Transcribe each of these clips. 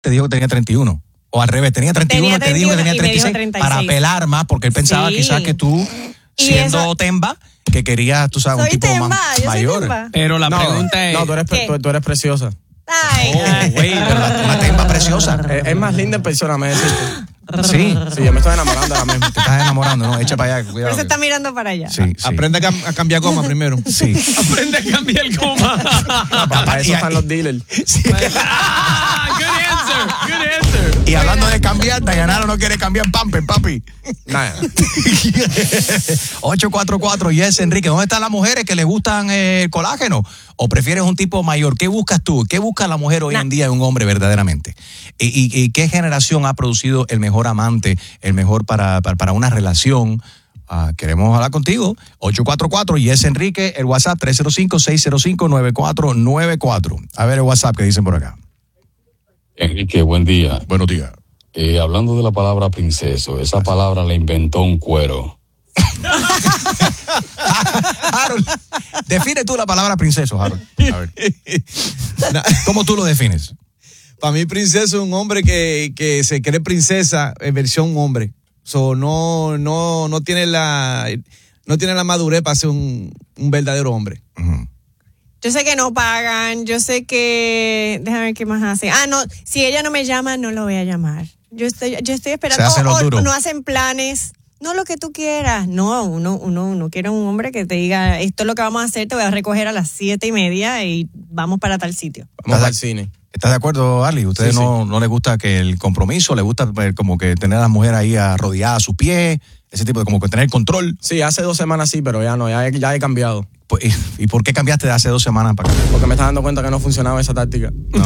te dijo que tenía 31. O al revés, tenía 31 y te dijo que tenía 36 para apelar más, porque él pensaba quizás que tú, siendo temba, que querías, tú sabes, soy un tipo temba, más yo mayor. soy temba. Pero la pregunta es... No, tú eres preciosa. Ay, Güey, una temba preciosa. Es más linda en persona, me decís. Sí. Sí, yo me estoy enamorando ahora mismo. Te estás enamorando, ¿no? Echa para allá, por cuidado. eso está mirando para allá. Sí, sí. Aprende a cambiar goma primero. Sí. Aprende a cambiar goma. Para eso están los dealers. Sí. Good answer. Y hablando de cambiar, Dayanara no quiere cambiar pamper, papi. Nada. 844, yes, Enrique. ¿Dónde están las mujeres que les gustan el colágeno? ¿O prefieres un tipo mayor? ¿Qué buscas tú? ¿Qué busca la mujer hoy en día en un hombre verdaderamente? ¿Y qué generación ha producido el mejor amante, el mejor para una relación? Queremos hablar contigo. 844, yes, Enrique. El WhatsApp 305-605-9494. A ver el WhatsApp que dicen por acá. Enrique, buen día. Buenos días. Hablando de la palabra princeso, esa palabra la inventó un cuero. Harold, define tú la palabra princeso, Harold. A ver. ¿Cómo tú lo defines? Para mí, princeso es un hombre que se cree princesa en versión hombre. No tiene la madurez para ser un verdadero hombre. Uh-huh. Yo sé que no pagan, yo sé que... Déjame ver qué más hacen. No, si ella no me llama, no lo voy a llamar. Yo estoy esperando. Se hace lo duro. O no hacen planes. No lo que tú quieras. No, uno quiere un hombre que te diga, esto es lo que vamos a hacer, te voy a recoger a las 7:30 y vamos para tal sitio. Vamos al cine. ¿Estás de acuerdo, Ali? ¿Ustedes Sí, no les gusta que el compromiso, le gusta como que tener a las mujeres ahí arrodilladas a sus pies, ese tipo de como que tener control? Sí, hace 2 semanas sí, pero ya no, ya he cambiado. Pues, ¿y por qué cambiaste de hace 2 semanas para acá? Porque me estás dando cuenta que no funcionaba esa táctica. No.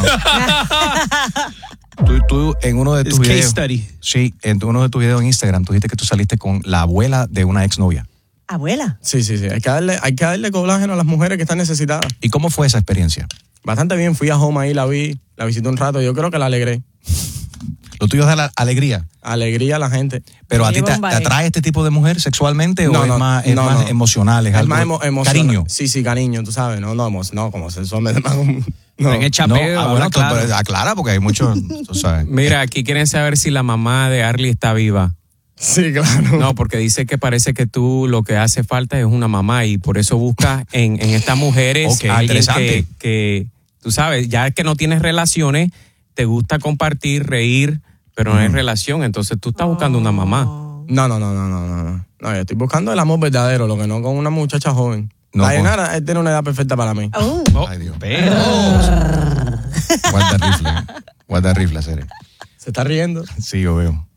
Tú en uno de tus It's case videos, study. sí, en uno de tus videos en Instagram, tú dijiste que tú saliste con la abuela de una exnovia. Abuela. Sí. Hay que darle colágeno a las mujeres que están necesitadas. ¿Y cómo fue esa experiencia? Bastante bien, fui a Home ahí, la visité un rato, yo creo que la alegré. Lo tuyo es de la alegría. Alegría a la gente. ¿Pero a ti te Bombay. atrae este tipo de mujer sexualmente No, o es no, más no. emocional? Es Es algo más emocional. cariño. Sí, cariño, tú sabes, no, como sensualmente. No. En el chapeo, bueno, habla claro. pero aclara porque hay muchos, tú sabes. Mira, aquí quieren saber si la mamá de Arlie está viva. Sí, claro. No, porque dice que parece que tú lo que hace falta es una mamá y por eso buscas en estas mujeres Ok, alguien interesante. que, tú sabes, ya que no tienes relaciones, te gusta compartir, reír, pero no hay relación, entonces tú estás buscando una mamá. No. No, yo estoy buscando el amor verdadero, lo que no con una muchacha joven. No, Dayanara, él tiene una edad perfecta para mí. Ay, Dios. Guarda rifle, serio. ¿Se está riendo? Sí, yo veo.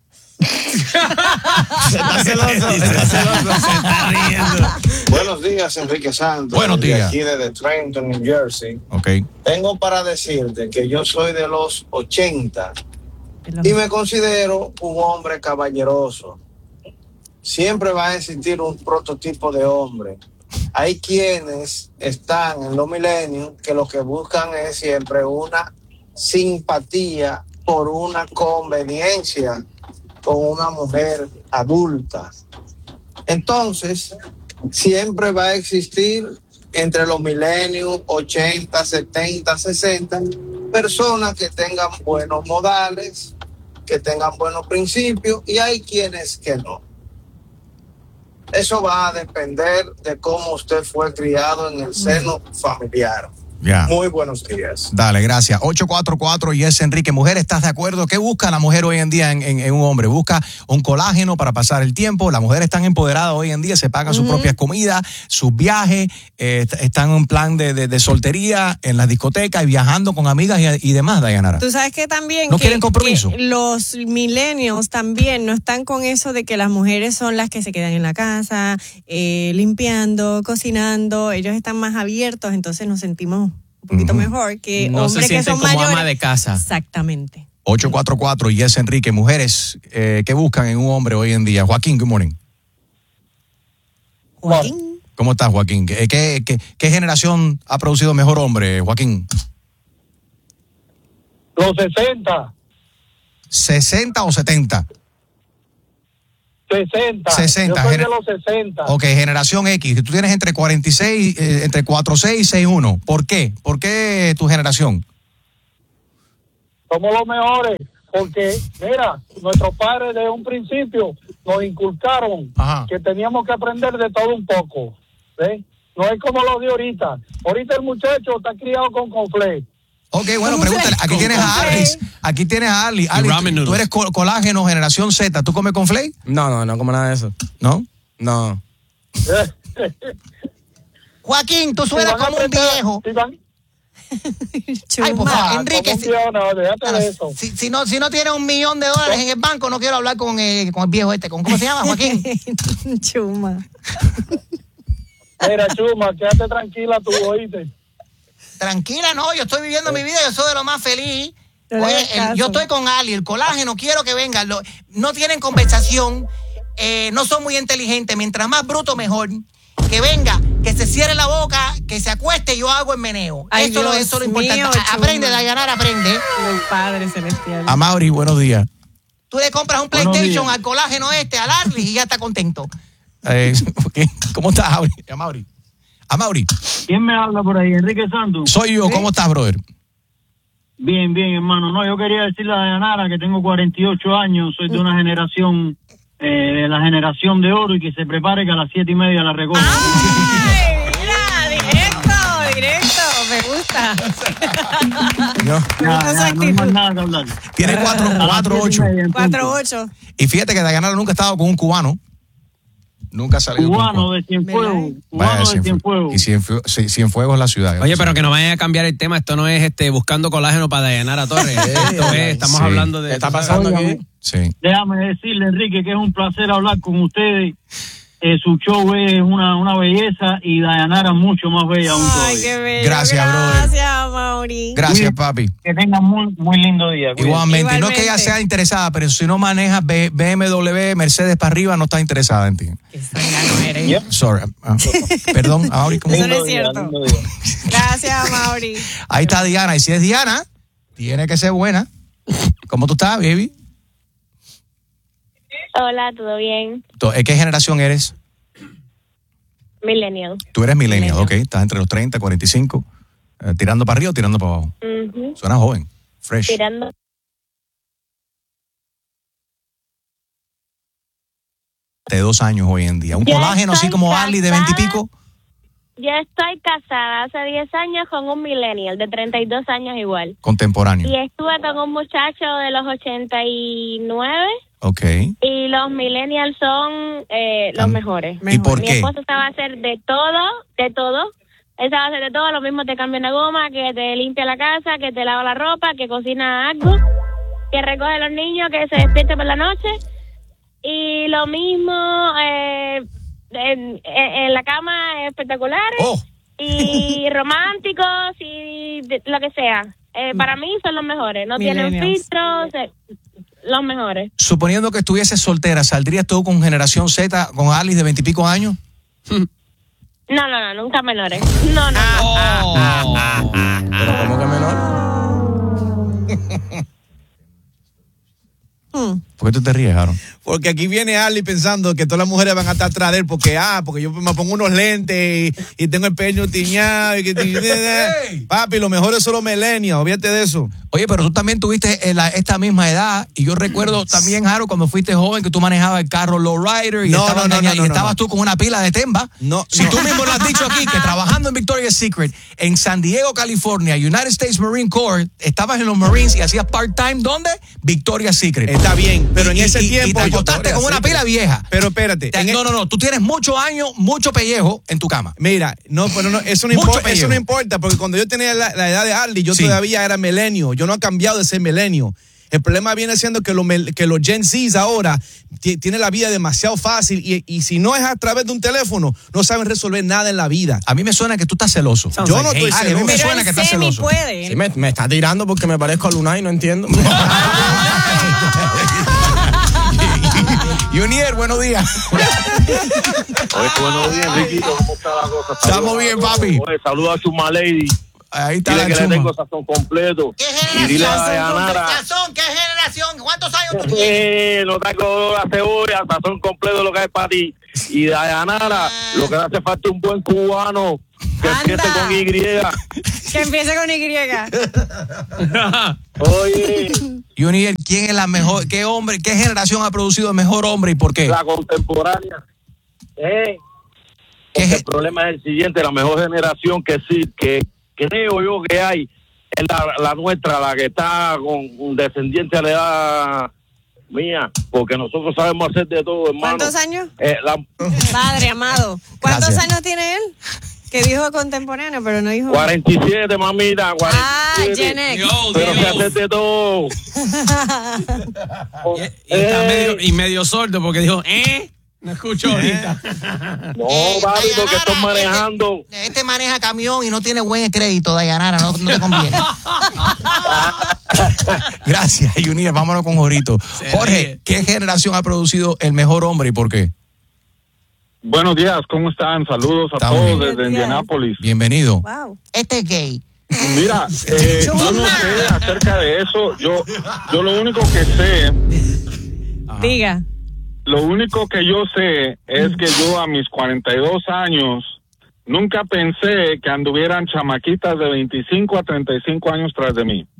Está celoso. Se está riendo. Buenos días, Enrique Santos. Buenos días. De aquí desde Trenton, New Jersey. Ok. Tengo para decirte que yo soy de los 80 y me considero un hombre caballeroso. Siempre va a existir un prototipo de hombre. Hay quienes están en los milenios que lo que buscan es siempre una simpatía por una conveniencia con una mujer adulta. Entonces, siempre va a existir entre los milenios 80, 70, 60 personas que tengan buenos modales, que tengan buenos principios, y hay quienes que no. Eso va a depender de cómo usted fue criado en el seno familiar. Ya. Muy buenos días. Dale, gracias. 844, yes, Enrique. Mujer, ¿estás de acuerdo? ¿Qué busca la mujer hoy en día en un hombre? ¿Busca un colágeno para pasar el tiempo? Las mujeres están empoderadas hoy en día, se pagan sus propias comidas, sus viajes, están en un plan de soltería en las discotecas y viajando con amigas y demás, Dayanara. Tú sabes que también... ¿No quieren compromiso? que los millennials también no están con eso de que las mujeres son las que se quedan en la casa, limpiando, cocinando. Ellos están más abiertos, entonces nos sentimos un poquito mejor que No hombres se que sienten son como mayores. ama de casa. Exactamente. 844, yes, Enrique. Mujeres, ¿qué buscan en un hombre hoy en día? Joaquín, good morning. Joaquín. ¿Cómo estás, Joaquín? ¿Qué generación ha producido mejor hombre, Joaquín? Los 60. ¿60 o 70? 60. 60. Yo soy de los 60. Ok, generación X. Tú tienes entre 46, entre 46 y 61. ¿Por qué? ¿Por qué tu generación? somos los mejores, porque, mira, nuestros padres desde un principio nos inculcaron que teníamos que aprender de todo un poco, ¿ves? No es como lo de ahorita. Ahorita el muchacho está criado con conflé. Ok, bueno, pregúntale. Aquí tienes a Alice. Aquí tienes a Ali. Ali, tú eres colágeno generación Z. ¿Tú comes conflé? No como nada de eso. ¿No? No. Joaquín, tú suenas como un viejo. Ay, por favor, Enrique. Si no tienes $1 millón en el banco, no quiero hablar con el viejo este. ¿Cómo se llama, Joaquín? Chuma. Mira, Chuma, quédate tranquila tú, oíste. Tranquila, no, yo estoy viviendo mi vida, yo soy de lo más feliz. Oye, yo estoy con Ali, el colágeno, quiero que venga. No tienen conversación, no son muy inteligentes. Mientras más bruto, mejor. Que venga, que se cierre la boca, que se acueste y yo hago el meneo. Eso es lo importante. Aprende, Dayanara, aprende. El Padre Celestial. Amaury, buenos días. Tú le compras un PlayStation al colágeno al Arly y ya está contento. ¿Cómo estás, Amaury? Amaury. ¿Quién me habla por ahí? Enrique Santos. Soy yo. ¿Cómo estás, brother? Bien, hermano. No, yo quería decirle a Dayanara que tengo 48 años, soy de una generación, de la generación de oro y que se prepare que a las 7:30 la recojo. ¡Ay, mira! Directo, me gusta. No hay más nada que hablar. Tiene 4'8". 4'8". Y fíjate que Dayanara nunca ha estado con un cubano. Nunca ha salido cubano de Cienfuegos. Cubano de Cienfuegos. Y Cienfuegos es la ciudad. Oye, pero que no vayan a cambiar el tema. Esto no es buscando colágeno para Dayanara Torres. Estamos hablando de... ¿Qué está pasando aquí? Sí. Déjame decirle, Enrique, que es un placer hablar con ustedes. Su show es una belleza y Dayanara mucho más bella aún todavía. Ay, qué bello. Gracias, brother. Gracias, Mauri. Gracias, papi. Que tengan muy lindo día. Igualmente. No es que ella sea interesada, pero si no manejas BMW, Mercedes para arriba, no está interesada en ti. Sorry. Perdón, Mauri. Eso no es cierto. Gracias, Mauri. Ahí está Diana. Y si es Diana, tiene que ser buena. ¿Cómo tú estás, baby? Hola, ¿todo bien? ¿Qué generación eres? Millennial. Tú eres millennial, ok. Estás entre los 30 y 45. ¿Tirando para arriba o tirando para abajo? Suena joven, fresh. Tirando. De 2 años hoy en día. Un colágeno así como Ali de 20 y pico. Yo estoy casada hace 10 años con un millennial de 32 años igual. Contemporáneo. Y estuve con un muchacho de los 89. Ok. Y los millennials son los mejores. ¿Y por qué? Mi esposo sabe hacer de todo. Él sabe hacer de todo, lo mismo te cambia una goma, que te limpia la casa, que te lava la ropa, que cocina algo, que recoge a los niños, que se despierte por la noche. Y lo mismo en la cama, espectaculares. Y románticos y lo que sea. Para mí son los mejores. No tienen filtros, los mejores. Suponiendo que estuvieses soltera, ¿saldrías tú con generación Z, con Alice de 20 y pico años? No, nunca menores. No. ¿Pero cómo que menor? ¿Por qué tú te ríes, Aaron? Porque aquí viene Ali pensando que todas las mujeres van a estar atrás de él porque yo me pongo unos lentes y tengo el peño tiñado y que papi, lo mejor es solo millennials, olvídate de eso. Oye, pero tú también tuviste esta misma edad y yo recuerdo también, Aaron, cuando fuiste joven que tú manejabas el carro lowrider y estabas tú con una pila de temba. Tú mismo lo has dicho aquí, que trabajando en Victoria's Secret, en San Diego, California, United States Marine Corps, estabas en los Marines y hacías part-time, ¿dónde? Victoria's Secret. Está bien, pero en ese tiempo... Y te acostaste con una pila vieja. Pero espérate. No, tú tienes muchos años, mucho pellejo en tu cama. Mira, eso no importa, porque cuando yo tenía la edad de Arly, yo todavía era milenio. Yo no he cambiado de ser milenio. El problema viene siendo que los Gen Zs ahora tienen la vida demasiado fácil y si no es a través de un teléfono, no saben resolver nada en la vida. A mí me suena que tú estás celoso. Yo no estoy celoso. A mí me suena que estás celoso. Sí, me está tirando porque me parezco a Lunay, no entiendo. Junior, buenos días. Buenos días, Enriquito. ¿Cómo está la cosa? Estamos bien, papi. Saluda a Chuma Lady. Ahí está dile la que Chuma. le tengo sazón completo. ¿Qué generación? ¿Qué generación? ¿Cuántos años No tengo la cebolla, sazón completo lo que hay para ti. Y Dayanara, lo que le hace falta es un buen cubano que empiece con Y. Que empiece con Y. Oye. Junior, ¿quién es la mejor? ¿Qué hombre, qué generación ha producido el mejor hombre y por qué? La contemporánea. El problema es el siguiente, la mejor generación que sí, que creo yo que hay, es la nuestra, la que está con un descendiente a la edad mía, porque nosotros sabemos hacer de todo, hermano. ¿Cuántos años? Padre amado. ¿Cuántos Gracias. años tiene él? Que dijo contemporáneo, pero no dijo... 47, mamita, 47. Gen X. Pero se hace de todo. Y está medio sordo porque dijo, no escucho ahorita. No, David, porque estoy manejando. Este maneja camión y no tiene buen crédito, Dayanara, no te conviene. Gracias, Junior. Vámonos con Jorito. Jorge, ¿qué generación ha producido el mejor hombre y por qué? Buenos días, ¿cómo están? Saludos a Estamos todos bien. desde Indianápolis. Bienvenido. Wow. Este es gay. Mira, yo no sé acerca de eso. Yo lo único que sé, Diga. lo único que yo sé es que yo a mis 42 años nunca pensé que anduvieran chamaquitas de 25 a 35 años tras de mí.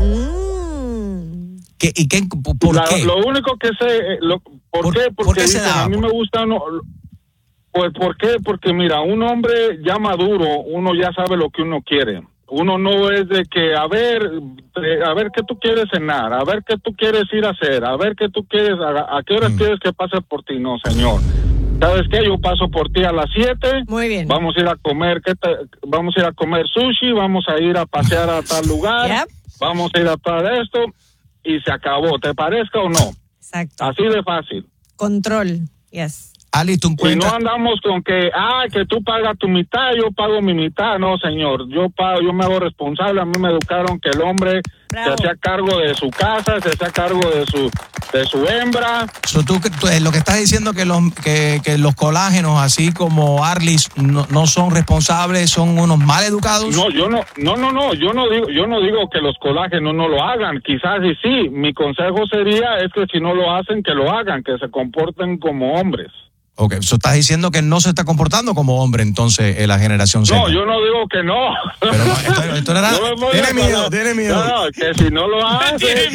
¿Por qué? Lo único que sé, ¿por qué? Porque por qué se dicen, da? a mí me gusta... Pues, ¿por qué? Porque mira, un hombre ya maduro, uno ya sabe lo que uno quiere. Uno no es de que, a ver qué tú quieres cenar, a ver qué tú quieres ir a hacer, a ver qué tú quieres, a qué horas quieres que pase por ti. No, señor. ¿Sabes qué? Yo paso por ti a las 7. Muy bien. Vamos a ir a comer, vamos a ir a comer sushi, vamos a ir a pasear a tal lugar, vamos a ir a tal esto, y se acabó, ¿te parezca o no? Exacto. Así de fácil. Control. Yes. Alice, ¿tú Y encuentras? no andamos con que tú pagas tu mitad, yo pago mi mitad. No, señor, yo me hago responsable. A mí me educaron que el hombre se hacía cargo de su casa, se hacía cargo de su hembra. Tú lo que estás diciendo que los colágenos, así como Arlis, no son responsables, son unos mal educados. No, yo no digo que los colágenos no lo hagan. Quizás y sí. Mi consejo sería es que si no lo hacen, que lo hagan, que se comporten como hombres. Ok, eso estás diciendo que no se está comportando como hombre, entonces, la generación Z. No, yo no digo que no. Pero esto era... No me pongas Tiene miedo. No, que si no lo haces,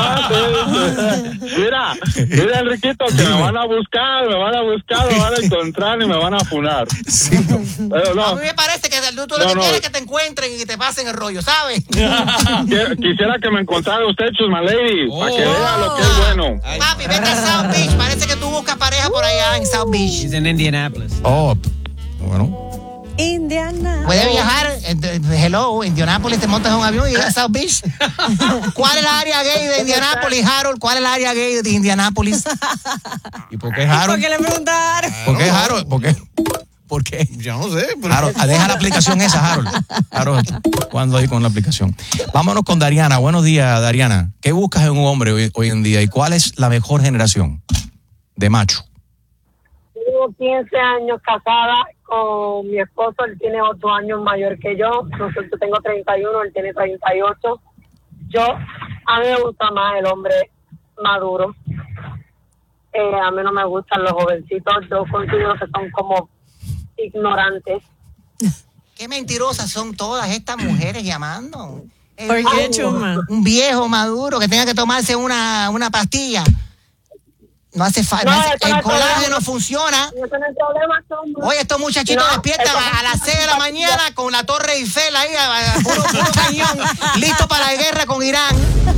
Mira, Enriquito, que me van a buscar, me van a encontrar y me van a funar. Sí. Pero no. A mí me parece que tú lo que quieres es que te encuentren y que te pasen el rollo, ¿sabes? Quisiera que me encontrara usted, Chusma Lady, para que vea lo que es bueno. Papi, vete a South Beach. Parece que tú buscas pareja por allá en South Beach. He's in Indianapolis. Oh, bueno. Indiana. Puedes viajar, hello, Indianapolis, te montas en un avión y llegas a South Beach. ¿Cuál es el área gay de Indianapolis, Harold? ¿Cuál es el área gay de Indianapolis? ¿Y por qué Harold? ¿Por qué le preguntaron? ¿Por qué Harold? ¿Por qué? Yo no sé. Pero... Harold, deja la aplicación esa, Harold. Harold, ¿cuándo ahí con la aplicación? Vámonos con Dariana. Buenos días, Dariana. ¿Qué buscas en un hombre hoy en día y cuál es la mejor generación de macho? Tengo 15 años casada con mi esposo, él tiene 8 años mayor que yo tengo 31, él tiene 38. A mí me gusta más el hombre maduro. A mí no me gustan los jovencitos, yo considero que son como ignorantes. Qué mentirosas son todas estas mujeres llamando. ¿Por qué, Chuma? Un viejo maduro que tenga que tomarse una pastilla. No hace falta. El colágeno funciona. Oye, estos muchachitos despiertan a las 6 de la mañana con la Torre Eiffel ahí, puro cañón, listo para la guerra con Irán.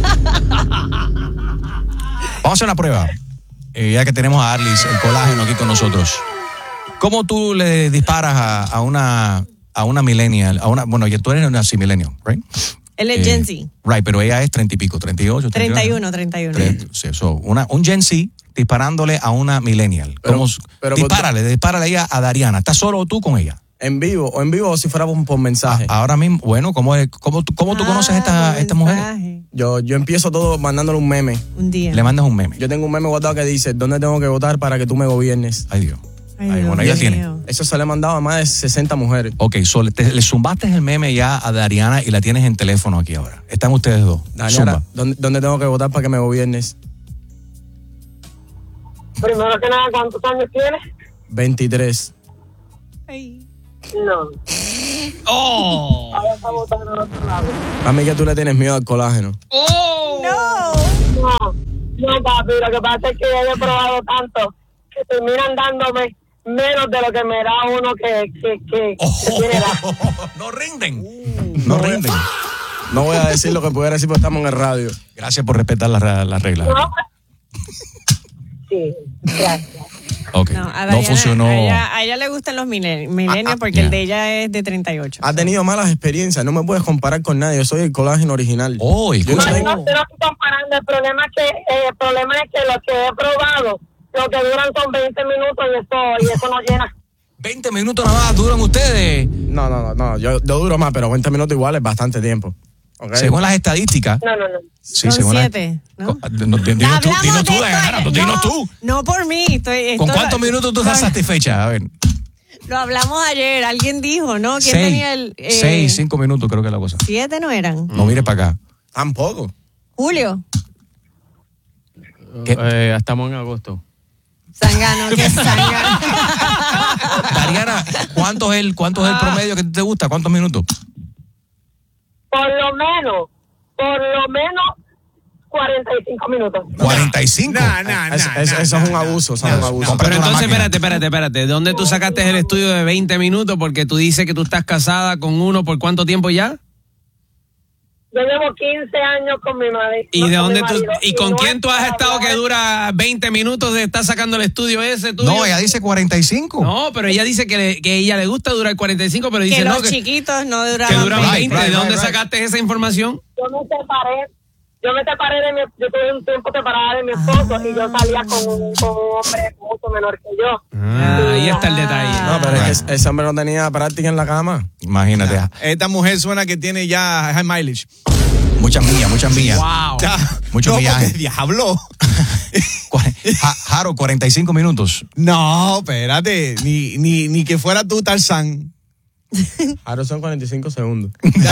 Vamos a hacer una prueba. Ya que tenemos a Arlis, el colágeno aquí con nosotros. ¿Cómo tú le disparas a una millennial? Bueno, tú eres una millennial, ¿right? Él es Gen Z. Right, pero ella es 30 y pico, 38, 31. Sí, un Gen Z disparándole a una millennial. Dispárale ahí a Dariana. ¿Estás solo tú con ella? En vivo o si fuera por mensaje. Ahora mismo, bueno, ¿cómo tú conoces a esta mujer? Yo empiezo todo mandándole un meme. Un día. Le mandas un meme. Yo tengo un meme guardado que dice, ¿dónde tengo que votar para que tú me gobiernes? Ay, Dios. Bueno, ella tiene. Eso se le ha mandado a más de 60 mujeres. Ok, le zumbaste el meme ya a Dariana y la tienes en teléfono aquí ahora. Están ustedes dos. Dariana, ¿dónde tengo que votar para que me gobiernes? Primero que nada, ¿cuántos años tienes? 23. No. ¡Oh! Ahora está botando al otro lado. A mí que tú le tienes miedo al colágeno. ¡Oh! No, papi, lo que pasa es que yo he probado tanto que terminan dándome menos de lo que me da uno que tiene edad. No rinden. No rinden. No voy a decir lo que pudiera decir porque estamos en el radio. Gracias por respetar las reglas. No. Sí, gracias. Okay. No, a no Diana, funcionó. A ella le gustan los milenios porque el de ella es de 38. Ha tenido malas experiencias. No me puedes comparar con nadie. Yo soy el colágeno original. Oh, No estoy comparando. El problema es que lo que he probado, lo que duran son 20 minutos y eso no llena. 20 minutos nada más duran ustedes. No. Yo duro más, pero 20 minutos igual es bastante tiempo. Okay. Según las estadísticas. No. Sí, son 7, ¿no? Dinos tú. No por mí. ¿Con cuántos minutos tú estás satisfecha? A ver. Lo hablamos ayer. Alguien dijo, ¿no? ¿Quién tenía el...? 5 minutos creo que es la cosa. 7 no eran. No mires para acá. Tampoco. Julio. Estamos en agosto. Zángano, qué zángano. Dariana, ¿cuánto es el promedio que te gusta? ¿Cuántos minutos? Por lo menos 45 minutos. 45. Eso es un abuso. Pero entonces, espérate. ¿Dónde tú sacaste el estudio de 20 minutos? Porque tú dices que tú estás casada con uno por cuánto tiempo ya. Yo llevo 15 años con mi madre. ¿Y de dónde tú, y con quién tú has estado que dura 20 minutos de estar sacando el estudio ese tuyo? No, ella dice 45. No, pero ella dice que ella le gusta durar 45, pero dice que no, los chiquitos no duraban. que duran 20. ¿De dónde sacaste esa información? Yo me separé yo tuve un tiempo separada de mi esposo y yo salía con un hombre mucho menor que yo. Ahí está el detalle. No, pero es que ese hombre no tenía práctica en la cama. Imagínate. Esta mujer suena que tiene ya high mileage. Muchas millas. Wow. Muchos millajes. Diablo. Jaro, 45 minutos. No, espérate. Ni que fuera tú Tarzán. Ahora son 45 segundos.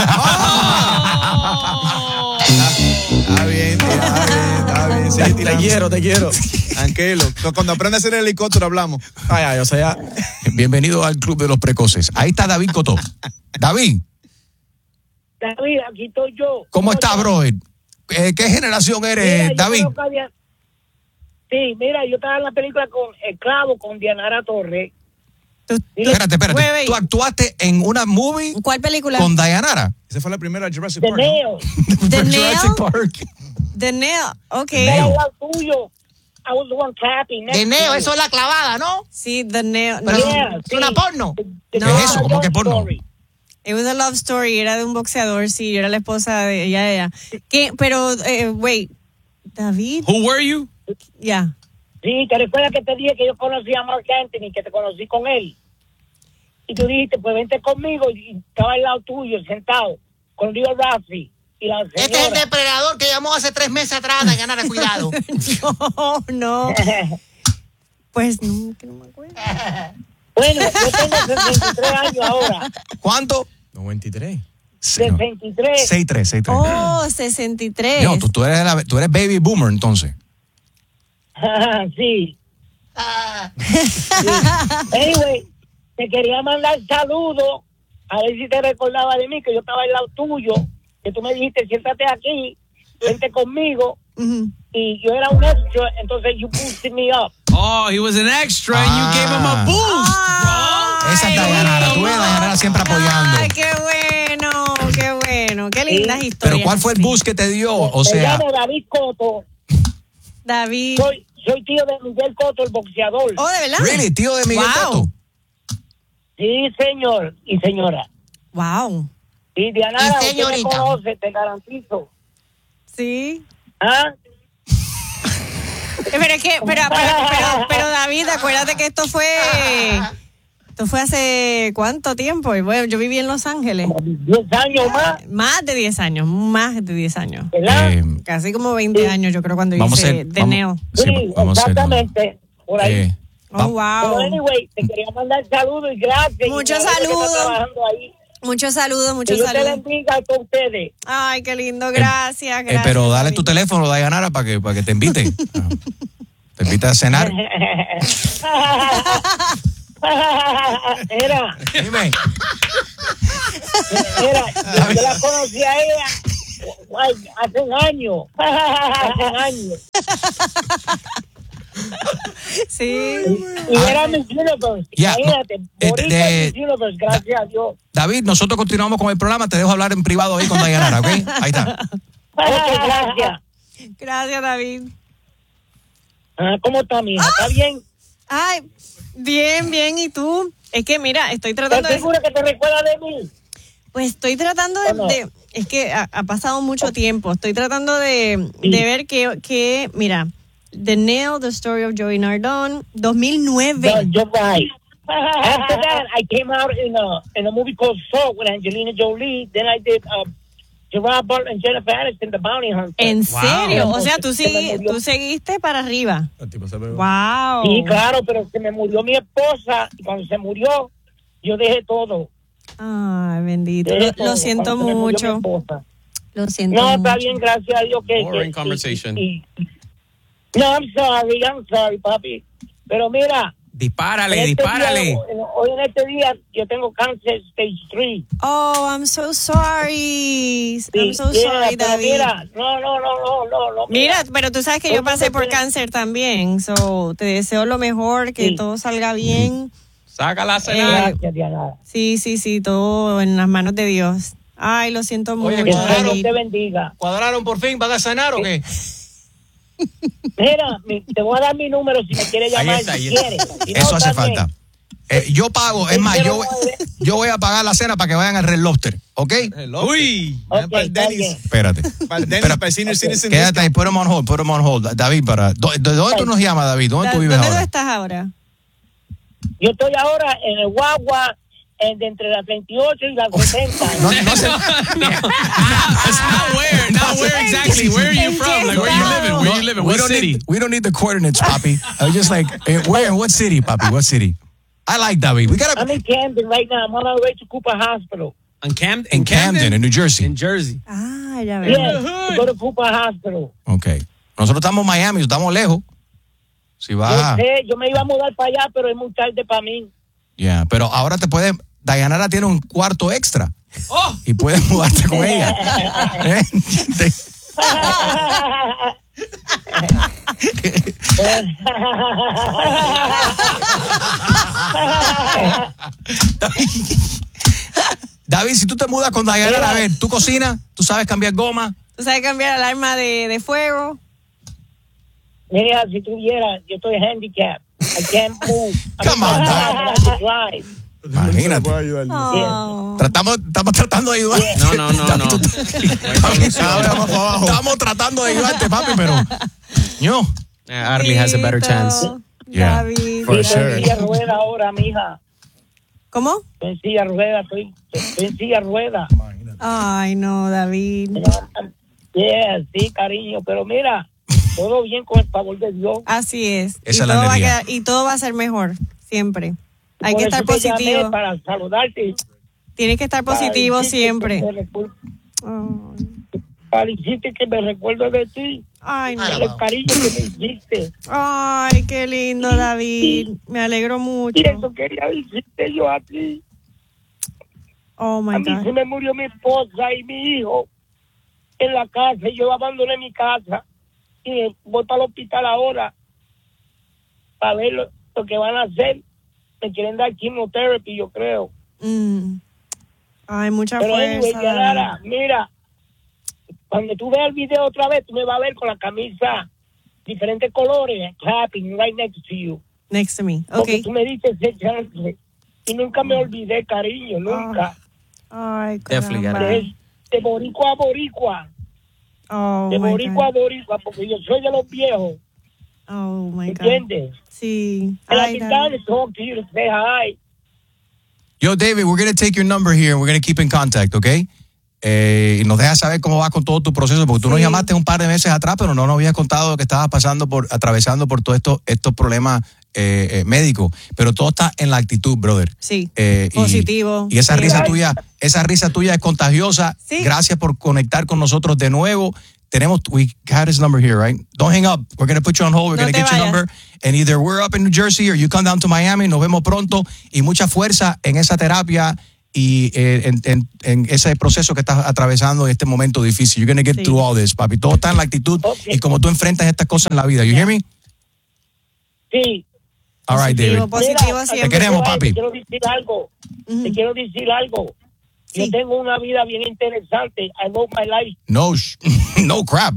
Está bien. Sí, te quiero. Tranquilo. Cuando aprenda a hacer el helicóptero hablamos. O sea. Bienvenido al Club de los Precoces. Ahí está David Cotó. David, aquí estoy yo. ¿cómo estás, brother? ¿Qué generación eres, David? Sí, mira, yo estaba en la película con Esclavo, con Dianara Torres. Espérate. ¿Tú actuaste en una movie? ¿Cuál película? Con Dayanara. Esa fue la primera Jurassic The Park. Nail. The Nail, ok. Tuyo. I was the one clapping. The Nail, eso es la clavada, ¿no? Sí, The Nail. Pero es una porno. ¿Qué es eso? ¿Cómo que porno? It was a love story, era de un boxeador, sí, yo era la esposa de ella. ¿Qué? Pero, wait, David. Who were you? Yeah. Sí, ¿te recuerdas que te dije que yo conocí a Mark Anthony, que te conocí con él? Y tú dijiste, pues vente conmigo, y estaba al lado tuyo, sentado, con Río Rafi y la señora. Este es el depredador que llamó hace 3 meses atrás, Dayanara, cuidado. No. Pues no me acuerdo. Bueno, yo tengo 63 años ahora. ¿Cuánto? 93. 63. 63. Oh, 63. No, tú eres baby boomer, entonces. Sí. Anyway, te quería mandar saludos, a ver si te recordaba de mí, que yo estaba al lado tuyo, que tú me dijiste, siéntate aquí, vente conmigo, y yo era un extra, entonces you boosted me up. Oh, he was an extra and you gave him a boost, bro. Esa es Dayanara, tú ves Dayanara siempre apoyando. Ay, qué bueno, qué lindas historias. Pero ¿cuál fue el boost que te dio? O Me sea, llamo David Cotto. David. Soy tío de Miguel Cotto, el boxeador. Oh, ¿de verdad? Really, tío de Miguel Cotto. Sí, señor y señora. Wow. Y Diana, usted me conoce, te garantizo. Sí. ¿Ah? Pero David, acuérdate que esto fue hace ¿cuánto tiempo? Y bueno, yo viví en Los Ángeles. 10 años más. Más de 10 años. ¿Verdad? Casi como 20 años, yo creo, cuando hice The Nail. Sí, exactamente. Por ahí. Oh, wow. Pero anyway, te quería mandar saludos y gracias. Muchos saludos. Muchos saludos. Que Dios te bendiga a todos ustedes. Ay, qué lindo, gracias. pero dale tu teléfono, Dayanara, para que te inviten. ¿Te invita a cenar? Mira. Dime. Mira, yo la conocí a ella hace un año. Sí. Y era Miss Universe. Imagínate, Miss Universe, gracias a Dios. David, nosotros continuamos con el programa. Te dejo hablar en privado ahí con Dayanara, ¿ok? Ahí está. Ok, gracias. Gracias, David. ¿Cómo está, mija? ¿Está bien? Ay, bien. ¿Y tú? Es que, mira, estoy tratando ¿Estás segura que te recuerda de mí? Pues estoy tratando de es que ha pasado mucho tiempo. Estoy tratando de ver que, mira, The Nail, The Story of Joey Nardone, 2009. No, you're right. After that, I came out in a movie called Salt with Angelina Jolie. Then I did Gerard Butler and Jennifer Aniston, The Bounty Hunter. ¿En serio? O sea, tú seguiste para arriba. Wow. Sí, claro, pero se me murió mi esposa y cuando se murió, yo dejé todo. Ay, bendito. Lo siento mucho. Lo siento No, mucho. está bien, gracias a Dios que... Boring conversation. No, I'm sorry, papi. Pero mira... Dispárale. Hoy en este día yo tengo cáncer stage 3. Oh, I'm so sorry. I'm so sorry, David. Mira, no. Mira, pero tú sabes que yo pasé por cáncer también. So, te deseo lo mejor, que todo salga bien. Sácala a cenar. Gracias, Diana. Sí, todo en las manos de Dios. Ay, lo siento mucho. Que Dios te bendiga. ¿Cuadraron por fin? ¿Van a cenar o qué? Mira, te voy a dar mi número si me quieres llamar. Si quieres. Si no, Eso hace también. falta. Yo pago, es más, yo voy a pagar la cena para que vayan al Red Lobster, ¿ok? Uy, Espérate. Para Senior Citizen. Quédate ahí, put him on hold. David, ¿de dónde tú nos llamas, David? ¿Dónde tú vives ¿Dónde ahora? estás ahora? Yo estoy ahora en el Guagua, entre la 38 y la 70. Not where exactly. Where are you from? Like, where you living? What city? We don't need the coordinates, papi. I was just like, where in what city, papi? What city? I like David. I'm in Camden right now. I'm on my way to Cooper Hospital. In Camden, in New Jersey. In Jersey. Ah, ya veo. Yes, go to Cooper Hospital. Okay. Nosotros estamos en Miami, estamos lejos. Si vas. Yo me iba a mudar para allá, pero es muy tarde para mí. Yeah, pero ahora te puedes. Dayanara tiene un cuarto extra. Y puedes mudarte con ella. David, si tú te mudas con Dayanara, a ver, ¿tú cocinas? ¿Tú sabes cambiar goma? ¿Tú sabes cambiar el arma de fuego? Mira, si tuviera, yo estoy handicapped. I can't move. Come on, drive. Imagínate. Estamos tratando de ayudar. No. Estamos tratando de ayudarte, papi, pero no. Arlie has a better chance. Yeah, for sure. Estoy en silla de rueda ahora, mija. ¿Cómo? Estoy en silla de rueda, estoy en silla de rueda. Ay, no, David. Yeah, sí, cariño, pero mira, todo bien con el favor de Dios. Así es. Esa es la energía. Y todo va a ser mejor, siempre. Hay que Por estar eso te llamé positivo. para saludarte. Tienes que estar positivo siempre. Para decirte que me recuerdo de ti. Ay, no. El cariño que me hiciste. Ay, qué lindo, David. Me alegro mucho. Y eso quería decirte yo a ti. Oh, my God. A mí se me murió mi esposa y mi hijo en la casa. Y yo abandoné mi casa. Y voy para el hospital ahora para ver lo que van a hacer. Me quieren dar quimioterapia, yo creo. Ay, mucha Pero fuerza. Anyway, Yanara, mira, cuando tú veas el video otra vez, tú me vas a ver con la camisa diferentes colores, clapping right next to you. Next to me, Porque okay. tú me dices ese chance. Y nunca me olvidé, cariño, nunca. Ay, de boricua a boricua. Oh, de my boricua God. a boricua, porque yo soy de los viejos. Oh, my God. ¿Entiendes? Sí. And Ay, I've been David. down to talk to you to say hi. Yo, David, we're going to take your number here and we're going to keep in contact, ¿ok? Y nos dejas saber cómo va con todo tu proceso, porque tú nos llamaste un par de meses atrás, pero no nos habías contado que estabas atravesando por todos estos problemas médicos. Pero todo está en la actitud, brother. Sí, positivo. Y esa risa tuya es contagiosa. Sí. Gracias por conectar con nosotros de nuevo. we had his number here, right? Don't hang up. We're going to put you on hold. We're going to get your number. And either we're up in New Jersey or you come down to Miami. Nos vemos pronto. Y mucha fuerza en esa terapia y en ese proceso que estás atravesando en este momento difícil. You're going to get through all this, papi. Todo está en la actitud y como tú enfrentas estas cosas en la vida. You hear me? Sí. All right, David. Positivo Te queremos, papi. Te quiero decir algo. Yo tengo una vida bien interesante. I love my life. No crap.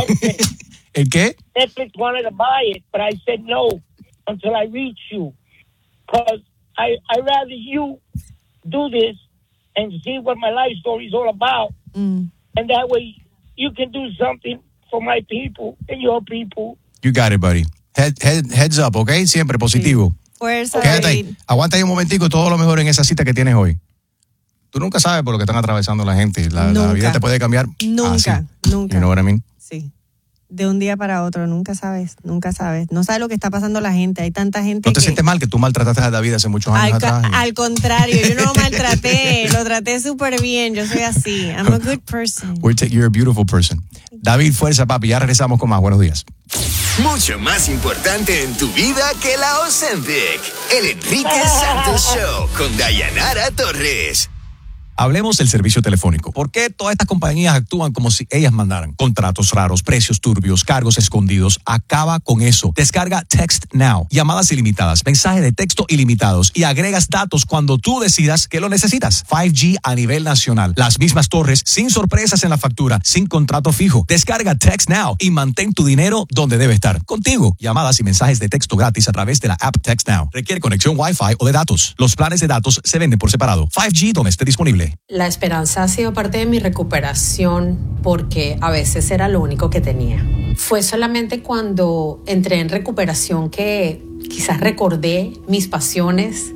¿El qué? Netflix wanted to buy it, but I said no until I reach you. Because I rather you do this and see what my life story is all about. And that way you can do something for my people and your people. You got it, buddy. Heads up, ¿ok? Siempre positivo. Fuerza. Quédate ahí. Aguanta ahí un momentico, todo lo mejor en esa cita que tienes hoy. Tú nunca sabes por lo que están atravesando la gente. La vida te puede cambiar. Nunca. You know what I mean? Sí. De un día para otro, nunca sabes. No sabes lo que está pasando la gente. Hay tanta gente ¿No te sientes mal que tú maltrataste a David hace muchos años atrás? Al contrario, yo no lo maltraté. Lo traté súper bien. Yo soy así. I'm a good person. You're a beautiful person. David, fuerza, papi. Ya regresamos con más. Buenos días. Mucho más importante en tu vida que la Ozempic. El Enrique Santos Show con Dayanara Torres. Hablemos del servicio telefónico. ¿Por qué todas estas compañías actúan como si ellas mandaran? Contratos raros, precios turbios, cargos escondidos. Acaba con eso. Descarga Text Now. Llamadas ilimitadas, mensajes de texto ilimitados y agregas datos cuando tú decidas que lo necesitas. 5G a nivel nacional. Las mismas torres, sin sorpresas en la factura, sin contrato fijo. Descarga Text Now y mantén tu dinero donde debe estar. Contigo. Llamadas y mensajes de texto gratis a través de la app Text Now. Requiere conexión Wi-Fi o de datos. Los planes de datos se venden por separado. 5G donde esté disponible. La esperanza ha sido parte de mi recuperación porque a veces era lo único que tenía. Fue solamente cuando entré en recuperación que quizás recordé mis pasiones,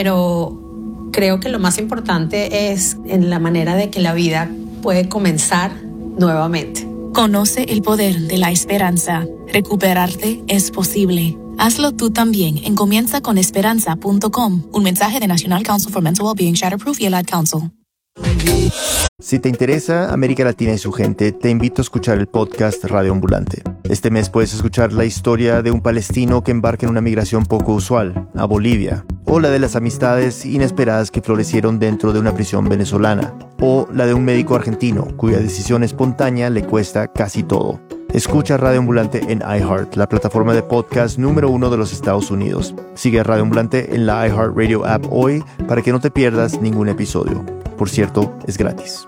pero creo que lo más importante es en la manera de que la vida puede comenzar nuevamente. Conoce el poder de la esperanza. Recuperarte es posible. Hazlo tú también en comienzaconesperanza.com. Un mensaje de National Council for Mental Wellbeing, Shatterproof y el Ad Council. Si te interesa América Latina y su gente, te invito a escuchar el podcast Radio Ambulante. Este mes puedes escuchar la historia de un palestino que embarca en una migración poco usual, a Bolivia, o la de las amistades inesperadas que florecieron dentro de una prisión venezolana, o la de un médico argentino cuya decisión espontánea le cuesta casi todo. Escucha Radio Ambulante en iHeart, la plataforma de podcast número 1 de los Estados Unidos. Sigue a Radio Ambulante en la iHeartRadio app hoy para que no te pierdas ningún episodio. Por cierto, es gratis.